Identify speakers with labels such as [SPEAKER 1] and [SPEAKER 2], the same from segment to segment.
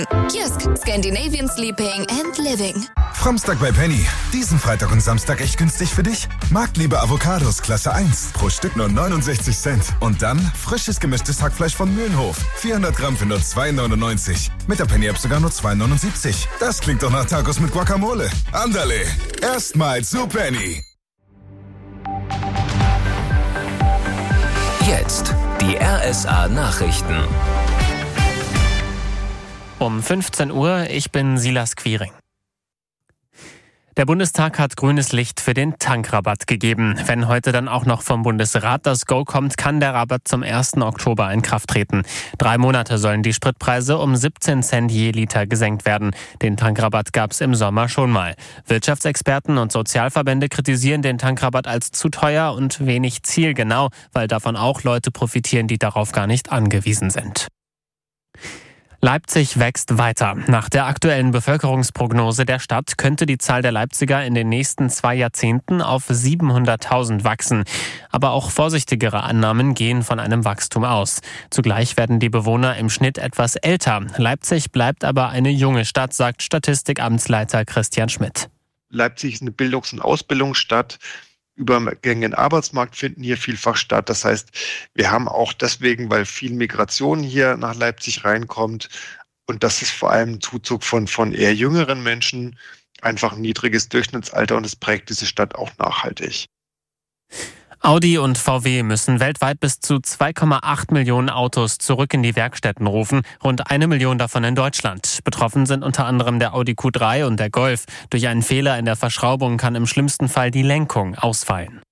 [SPEAKER 1] Kiosk Scandinavian Sleeping and Living.
[SPEAKER 2] Fromstag bei Penny. Diesen Freitag und Samstag echt günstig für dich? Marktliebe Avocados Klasse 1. Pro Stück nur 69 Cent. Und dann frisches gemischtes Hackfleisch von Mühlenhof. 400 Gramm für nur 2,99. Mit der Penny-App sogar nur 2,79. Das klingt doch nach Tacos mit Guacamole. Andale. Erstmal zu Penny.
[SPEAKER 3] Jetzt die RSA-Nachrichten.
[SPEAKER 4] Um 15 Uhr, ich bin Silas Quiring. Der Bundestag hat grünes Licht für den Tankrabatt gegeben. Wenn heute dann auch noch vom Bundesrat das Go kommt, kann der Rabatt zum 1. Oktober in Kraft treten. 3 Monate sollen die Spritpreise um 17 Cent je Liter gesenkt werden. Den Tankrabatt gab es im Sommer schon mal. Wirtschaftsexperten und Sozialverbände kritisieren den Tankrabatt als zu teuer und wenig zielgenau, weil davon auch Leute profitieren, die darauf gar nicht angewiesen sind. Leipzig wächst weiter. Nach der aktuellen Bevölkerungsprognose der Stadt könnte die Zahl der Leipziger in den nächsten 2 Jahrzehnten auf 700.000 wachsen. Aber auch vorsichtigere Annahmen gehen von einem Wachstum aus. Zugleich werden die Bewohner im Schnitt etwas älter. Leipzig bleibt aber eine junge Stadt, sagt Statistikamtsleiter Christian Schmidt.
[SPEAKER 5] Leipzig ist eine Bildungs- und Ausbildungsstadt. Übergänge in den Arbeitsmarkt finden hier vielfach statt. Das heißt, wir haben auch deswegen, weil viel Migration hier nach Leipzig reinkommt, und das ist vor allem ein Zuzug von eher jüngeren Menschen, einfach ein niedriges Durchschnittsalter, und es prägt diese Stadt auch nachhaltig.
[SPEAKER 4] Audi und VW müssen weltweit bis zu 2,8 Millionen Autos zurück in die Werkstätten rufen, rund 1 Million davon in Deutschland. Betroffen sind unter anderem der Audi Q3 und der Golf. Durch einen Fehler in der Verschraubung kann im schlimmsten Fall die Lenkung ausfallen.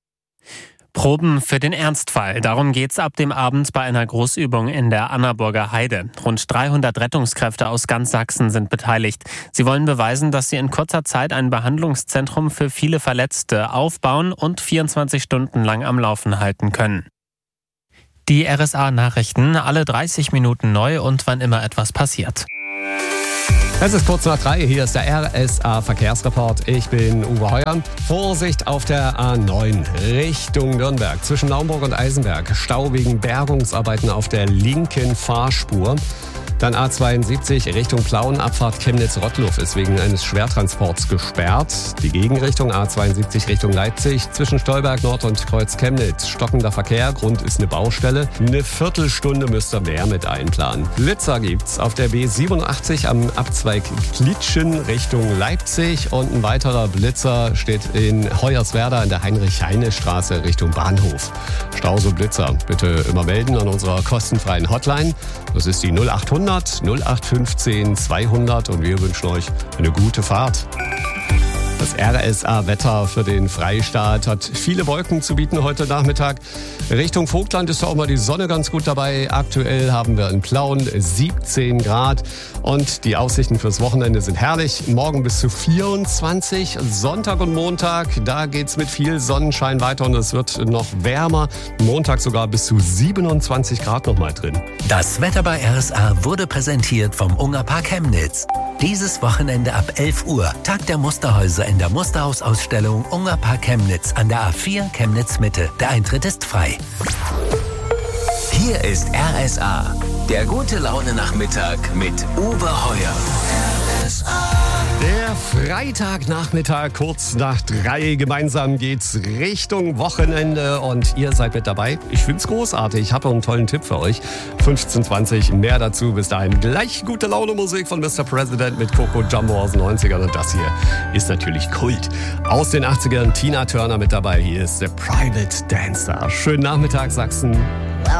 [SPEAKER 4] Proben für den Ernstfall. Darum geht's ab dem Abend bei einer Großübung in der Annaburger Heide. Rund 300 Rettungskräfte aus ganz Sachsen sind beteiligt. Sie wollen beweisen, dass sie in kurzer Zeit ein Behandlungszentrum für viele Verletzte aufbauen und 24 Stunden lang am Laufen halten können. Die RSA-Nachrichten, alle 30 Minuten neu und wann immer etwas passiert.
[SPEAKER 6] Es ist kurz nach 3, hier ist der RSA-Verkehrsreport. Ich bin Uwe Heuer. Vorsicht auf der A9 Richtung Nürnberg. Zwischen Naumburg und Eisenberg. Stau wegen Bergungsarbeiten auf der linken Fahrspur. Dann A72 Richtung Plauen, Abfahrt Chemnitz-Rottluff ist wegen eines Schwertransports gesperrt. Die Gegenrichtung A72 Richtung Leipzig zwischen Stolberg Nord und Kreuz Chemnitz. Stockender Verkehr, Grund ist eine Baustelle. Eine Viertelstunde müsst ihr mehr mit einplanen. Blitzer gibt's auf der B87 am Abzweig Klitschen Richtung Leipzig. Und ein weiterer Blitzer steht in Hoyerswerda an der Heinrich-Heine-Straße Richtung Bahnhof. Stau so Blitzer bitte immer melden an unserer kostenfreien Hotline. Das ist die 0800 0815 200 und wir wünschen euch eine gute Fahrt. Das RSA-Wetter für den Freistaat hat viele Wolken zu bieten heute Nachmittag. Richtung Vogtland ist auch mal die Sonne ganz gut dabei. Aktuell haben wir in Plauen 17 Grad und die Aussichten fürs Wochenende sind herrlich. Morgen bis zu 24, Sonntag und Montag, da geht's mit viel Sonnenschein weiter und es wird noch wärmer. Montag sogar bis zu 27 Grad noch mal drin.
[SPEAKER 3] Das Wetter bei RSA wurde präsentiert vom Ungerpark Chemnitz. Dieses Wochenende ab 11 Uhr Tag der Musterhäuser in der Musterhausausstellung Ungerpark Chemnitz an der A4 Chemnitz Mitte. Der Eintritt ist frei. Hier ist RSA, der gute Laune-Nachmittag mit Uwe Heuer.
[SPEAKER 6] Der Freitagnachmittag, kurz nach 3. Gemeinsam geht's Richtung Wochenende und ihr seid mit dabei. Ich find's großartig. Ich habe einen tollen Tipp für euch. 15:20, mehr dazu. Bis dahin gleich gute Laune Musik von Mr. President mit Coco Jumbo aus den 90ern. Und das hier ist natürlich Kult. Aus den 80ern Tina Turner mit dabei. Hier ist der Private Dancer. Schönen Nachmittag, Sachsen.